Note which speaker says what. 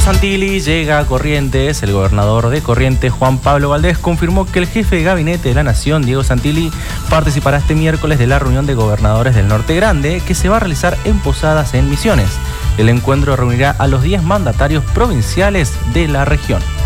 Speaker 1: Santilli llega a Corrientes. El gobernador de Corrientes, Juan Pablo Valdés, confirmó que el jefe de gabinete de la Nación, Diego Santilli, participará este miércoles de la reunión de gobernadores del Norte Grande, que se va a realizar en Posadas, en Misiones. El encuentro reunirá a los 10 mandatarios provinciales de la región.